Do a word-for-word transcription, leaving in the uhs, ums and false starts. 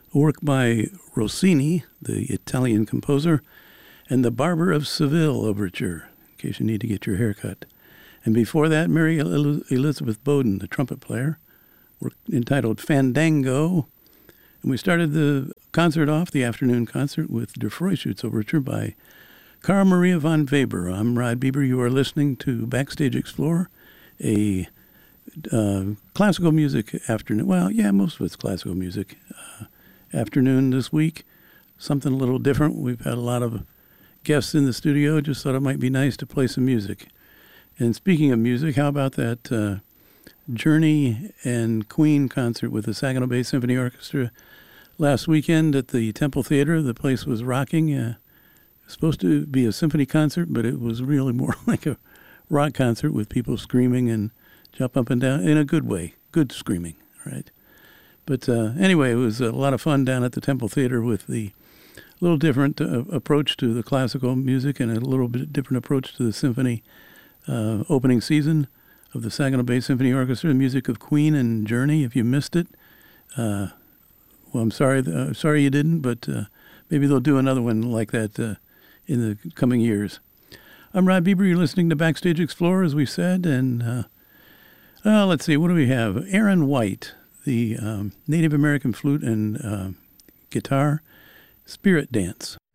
a work by Rossini, the Italian composer, and the Barber of Seville overture, in case you need to get your hair cut. And before that, Mary Elizabeth Bowden, the trumpet player, work entitled Fandango. And we started the concert off, the afternoon concert, with Der Freischütz overture by Carl Maria von Weber. I'm Rod Bieber. You are listening to Backstage Explorer, a uh, classical music afternoon. Well, yeah, most of it's classical music. Uh, afternoon this week, something a little different. We've had a lot of guests in the studio. Just thought it might be nice to play some music. And speaking of music, how about that uh, Journey and Queen concert with the Saginaw Bay Symphony Orchestra last weekend at the Temple Theater? The place was rocking. Uh, it was supposed to be a symphony concert, but it was really more like a rock concert with people screaming and jump up and down in a good way. Good screaming, right? But uh, anyway, it was a lot of fun down at the Temple Theater with the little different uh, approach to the classical music and a little bit different approach to the symphony uh, opening season of the Saginaw Bay Symphony Orchestra, the music of Queen and Journey. If you missed it, uh, well, I'm sorry, uh, sorry you didn't, but uh, maybe they'll do another one like that uh, in the coming years. I'm Rod Bieber. You're listening to Backstage Explorer, as we said, and uh, uh, let's see, what do we have? Aaron White, the um, Native American flute and uh, guitar, Spirit Dance.